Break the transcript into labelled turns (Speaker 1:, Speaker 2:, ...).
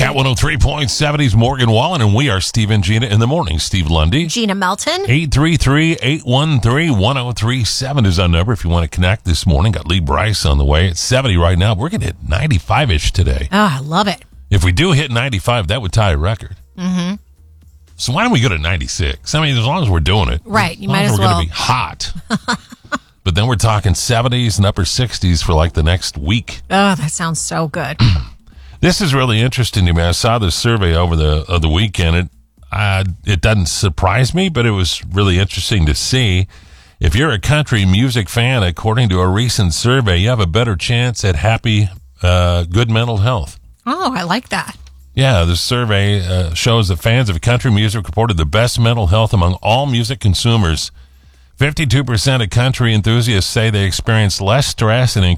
Speaker 1: Cat 103.7's Morgan Wallen, and we are Steve and Gina in the morning. Steve Lundy.
Speaker 2: Gina Melton.
Speaker 1: 833-813-1037 is our number if you want to connect this morning. Got Lee Bryce on the way. It's 70 right now. We're going to hit 95-ish today.
Speaker 2: Oh, I love it.
Speaker 1: If we do hit 95, that would tie a record. Mm-hmm. So why don't we go to 96? I mean, as long as we're doing it.
Speaker 2: Right. You might as
Speaker 1: we're
Speaker 2: well.
Speaker 1: We're going to be hot. But then we're talking 70s and upper 60s for like the next week.
Speaker 2: Oh, that sounds so good.
Speaker 1: This is really interesting to me. I saw this survey over the weekend. It doesn't surprise me, but it was really interesting to see. If you're a country music fan, according to a recent survey, you have a better chance at good mental health.
Speaker 2: Oh, I like that.
Speaker 1: Yeah, the survey shows that fans of country music reported the best mental health among all music consumers. 52% of country enthusiasts say they experience less stress and